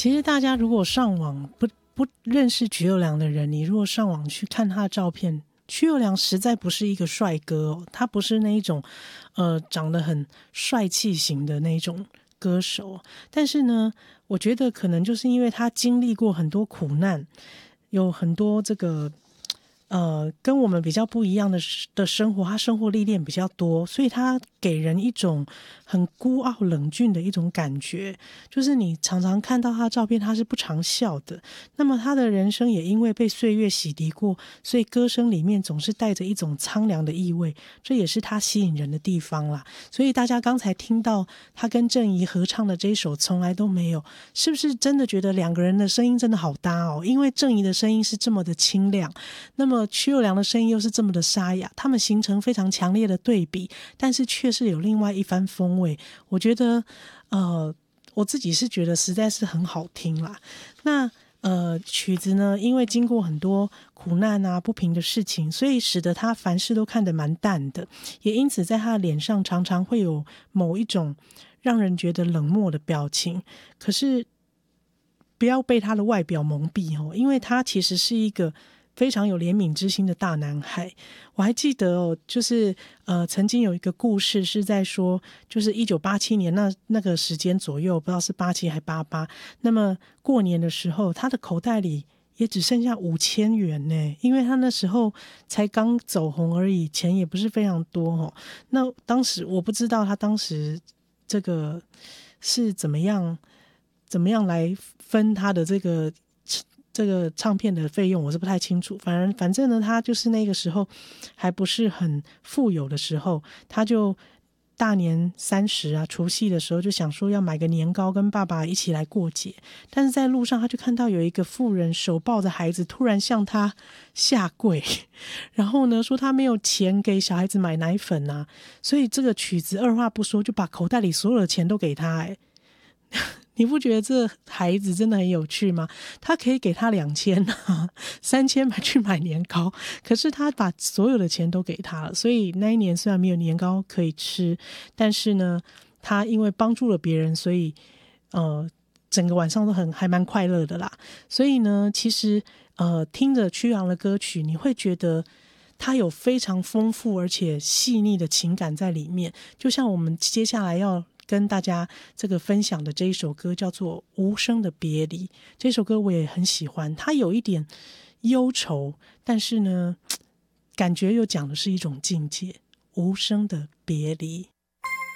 其实大家如果上网不认识瞿友良的人，你如果上网去看他的照片，瞿友良实在不是一个帅哥哦，他不是那一种长得很帅气型的那种歌手。但是呢，我觉得可能就是因为他经历过很多苦难，有很多这个跟我们比较不一样的生活，他生活历练比较多，所以他给人一种很孤傲冷峻的一种感觉，就是你常常看到他的照片，他是不常笑的。那么他的人生也因为被岁月洗涤过，所以歌声里面总是带着一种苍凉的意味，这也是他吸引人的地方啦。所以大家刚才听到他跟郑怡合唱的这一首从来都没有，是不是真的觉得两个人的声音真的好搭哦？因为郑怡的声音是这么的清亮，那么瞿友良的声音又是这么的沙哑，他们形成非常强烈的对比，但是却是有另外一番风味。我觉得我自己是觉得实在是很好听啦。那曲子呢，因为经过很多苦难啊不平的事情，所以使得他凡事都看得蛮淡的，也因此在他的脸上常常会有某一种让人觉得冷漠的表情。可是不要被他的外表蒙蔽哦，因为他其实是一个非常有怜悯之心的大男孩。我还记得哦，就是曾经有一个故事是在说，就是1987年那个时间左右，不知道是87还88，那么过年的时候他的口袋里也只剩下5000元呢，因为他那时候才刚走红而已，钱也不是非常多哦。那当时我不知道他当时这个是怎么样来分他的这个唱片的费用，我是不太清楚。反正呢，他就是那个时候还不是很富有的时候，他就大年30啊，除夕的时候就想说要买个年糕跟爸爸一起来过节。但是在路上他就看到有一个妇人手抱着孩子突然向他下跪，然后呢说他没有钱给小孩子买奶粉啊，所以这个曲子二话不说就把口袋里所有的钱都给他。你不觉得这孩子真的很有趣吗？他可以给他2000啊，3000去买年糕，可是他把所有的钱都给他了。所以那一年虽然没有年糕可以吃，但是呢，他因为帮助了别人，所以整个晚上都还蛮快乐的啦。所以呢，其实听着瞿友良的歌曲，你会觉得它有非常丰富而且细腻的情感在里面。就像我们接下来要跟大家这个分享的这一首歌叫做《无声的别离》，这首歌我也很喜欢，它有一点忧愁，但是呢，感觉又讲的是一种境界，无声的别离。